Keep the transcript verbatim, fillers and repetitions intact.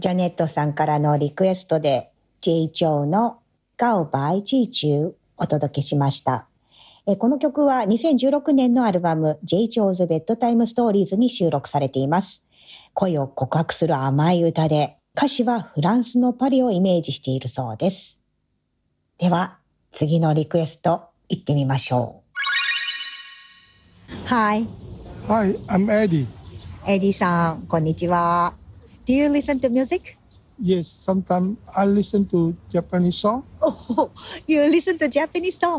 ジャネットさんからのリクエストで J チョウのガオバイチーチューお届けしました。えこの曲はにせんじゅうろくねんのアルバム J チョウズベッドタイムストーリーズに収録されています。恋を告白する甘い歌で、歌詞はフランスのパリをイメージしているそうです。では次のリクエスト行ってみましょう。 Hi. Hi, I'm Eddie. エディさん、こんにちは。Do you listen to music? Yes, sometimes I listen to Japanese song. Oh, you listen to Japanese song?